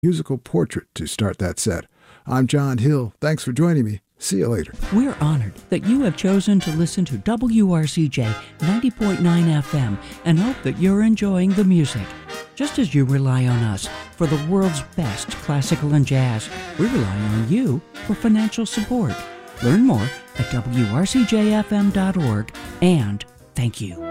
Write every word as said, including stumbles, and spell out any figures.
musical portrait to start that set. I'm John Hill. Thanks for joining me. See you later. We're honored that you have chosen to listen to W R C J ninety point nine F M and hope that you're enjoying the music. Just as you rely on us for the world's best classical and jazz, we rely on you for financial support. Learn more at W R C J F M dot org, and thank you.